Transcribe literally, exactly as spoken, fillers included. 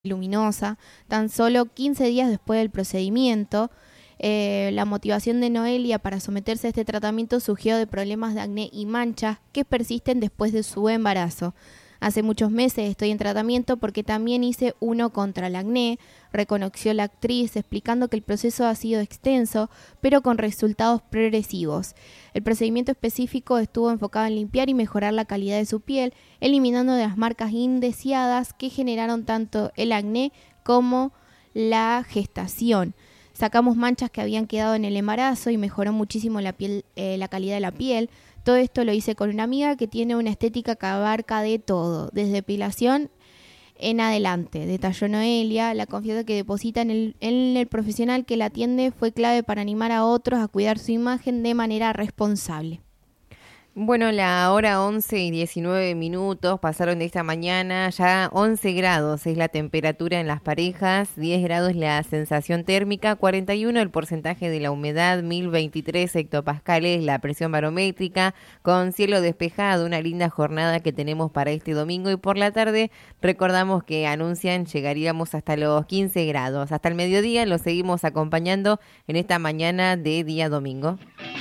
luminosa, tan solo quince días después del procedimiento. Eh, la motivación de Noelia para someterse a este tratamiento surgió de problemas de acné y manchas que persisten después de su embarazo. Hace muchos meses estoy en tratamiento porque también hice uno contra el acné, reconoció la actriz explicando que el proceso ha sido extenso, pero con resultados progresivos. El procedimiento específico estuvo enfocado en limpiar y mejorar la calidad de su piel, eliminando las marcas indeseadas que generaron tanto el acné como la gestación. Sacamos manchas que habían quedado en el embarazo y mejoró muchísimo la piel, eh, la calidad de la piel. Todo esto lo hice con una amiga que tiene una estética que abarca de todo, desde depilación en adelante, detalló Noelia. La confianza que deposita en el, en el profesional que la atiende fue clave para animar a otros a cuidar su imagen de manera responsable. Bueno, la hora once y diecinueve minutos pasaron de esta mañana, ya once grados es la temperatura en las parejas, diez grados la sensación térmica, cuarenta y uno el porcentaje de la humedad, mil veintitrés hectopascales la presión barométrica, con cielo despejado, una linda jornada que tenemos para este domingo y por la tarde recordamos que anuncian llegaríamos hasta los quince grados. Hasta el mediodía los seguimos acompañando en esta mañana de día domingo.